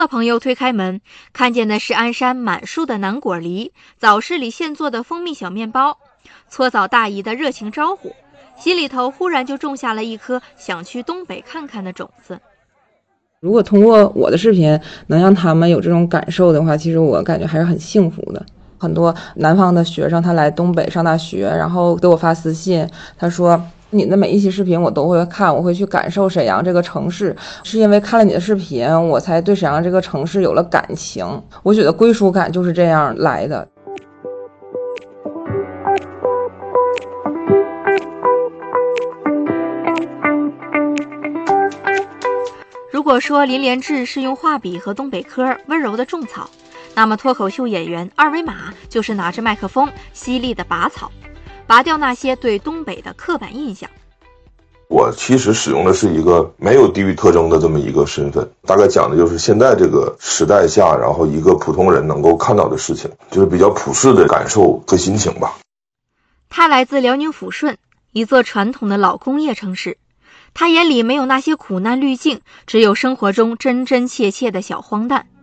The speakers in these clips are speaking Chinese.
朋友推开门，看见的是鞍山满树的南果梨，早市里现做的蜂蜜小面包，搓澡大姨的热情招呼，心里头忽然就种下了一颗想去东北看看的种子。 如果通过我的视频能让他们有这种感受的话，其实我感觉还是很幸福的。很多南方的学生他来东北上大学，然后给我发私信，他说你的每一期视频我都会看，我会去感受沈阳这个城市，是因为看了你的视频我才对沈阳这个城市有了感情。我觉得归属感就是这样来的。 如果说林连志是用画笔和东北嗑温柔的种草，那么脱口秀演员二维码就是拿着麦克风犀利的拔草，拔掉那些对东北的刻板印象。 我其实使用的是一个没有地域特征的这么一个身份，大概讲的就是现在这个时代下，然后一个普通人能够看到的事情，就是比较普世的感受和心情吧。 他来自辽宁抚顺，一座传统的老工业城市，他眼里没有那些苦难滤镜，只有生活中真真切切的小荒诞。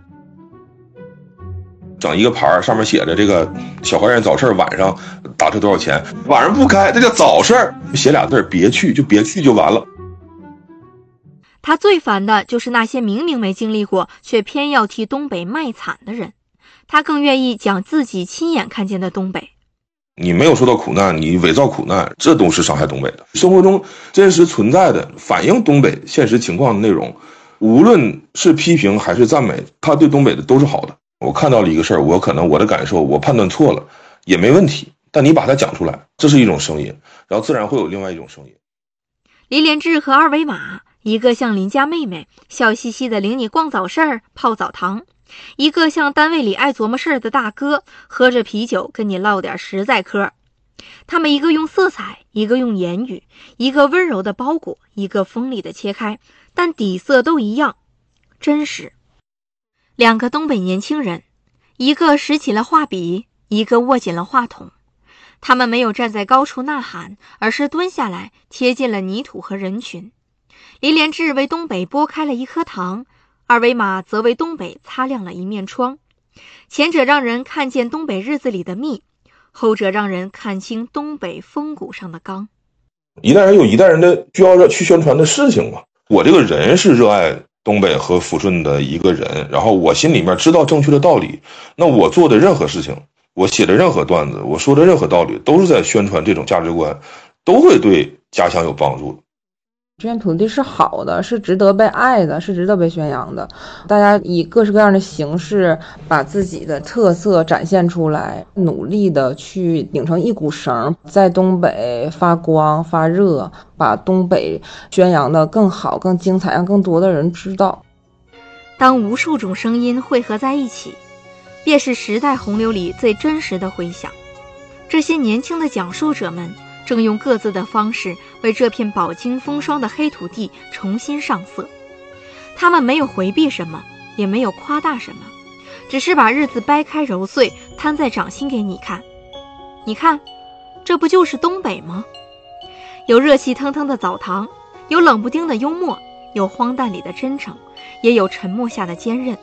整一个牌上面写着这个小花园早市晚上打车多少钱，晚上不开，这叫早市，写俩字别去，就别去就完了。 他最烦的就是那些明明没经历过却偏要替东北卖惨的人，他更愿意讲自己亲眼看见的东北。 你没有受到苦难，你伪造苦难，这都是伤害东北的。生活中真实存在的反映东北现实情况的内容，无论是批评还是赞美，他对东北的都是好的。我看到了一个事儿，我可能我的感受我判断错了也没问题，但你把它讲出来，这是一种声音，然后自然会有另外一种声音。 林连志和二维码，一个像邻家妹妹笑嘻嘻的领你逛早市泡澡堂，一个像单位里爱琢磨事儿的大哥，喝着啤酒跟你唠点实在嗑。他们一个用色彩，一个用言语，一个温柔的包裹，一个锋利的切开，但底色都一样，真实。两个东北年轻人，一个拾起了画笔，一个握紧了话筒。他们没有站在高处呐喊，而是蹲下来贴近了泥土和人群。林连志为东北剥开了一颗糖，二维码则为东北擦亮了一面窗。前者让人看见东北日子里的蜜，后者让人看清东北风骨上的刚。 一代人有一代人的需要去宣传的事情嘛。我这个人是热爱东北和抚顺的一个人，然后我心里面知道正确的道理，那我做的任何事情，我写的任何段子，我说的任何道理，都是在宣传这种价值观，都会对家乡有帮助的。 这片土地是好的，是值得被爱的，是值得被宣扬的。大家以各式各样的形式把自己的特色展现出来，努力的去拧成一股绳，在东北发光发热，把东北宣扬的更好更精彩，让更多的人知道。 当无数种声音汇合在一起，便是时代洪流里最真实的回响。这些年轻的讲述者们正用各自的方式为这片饱经风霜的黑土地重新上色。他们没有回避什么，也没有夸大什么，只是把日子掰开揉碎，摊在掌心给你看。你看，这不就是东北吗？有热气腾腾的澡堂，有冷不丁的幽默，有荒诞里的真诚，也有沉默下的坚韧。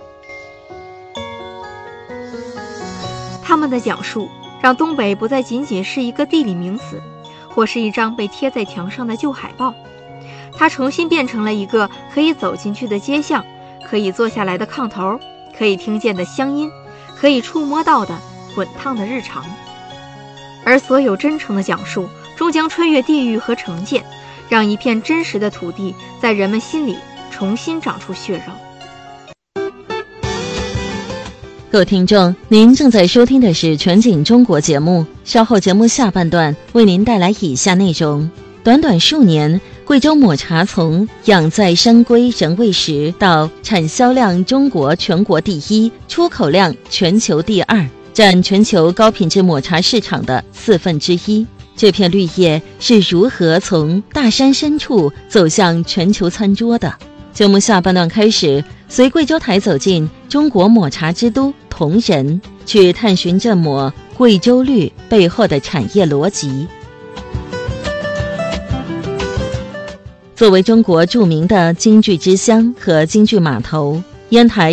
他们的讲述让东北不再仅仅是一个地理名词，或是一张被贴在墙上的旧海报，它重新变成了一个可以走进去的街巷，可以坐下来的炕头，可以听见的乡音，可以触摸到的滚烫的日常。而所有真诚的讲述终将穿越地域和成见，让一片真实的土地在人们心里重新长出血肉。 各位听众，您正在收听的是全景中国节目，稍后节目下半段为您带来以下内容。短短数年，贵州抹茶从养在山归人未识到产销量中国全国第一，出口量全球第二，占全球高品质抹茶市场的1/4。这片绿叶是如何从大山深处走向全球餐桌的？节目下半段开始，随贵州台走进中国抹茶之都铜仁，去探寻这抹贵州绿背后的产业逻辑。作为中国著名的京剧之乡和京剧码头，烟台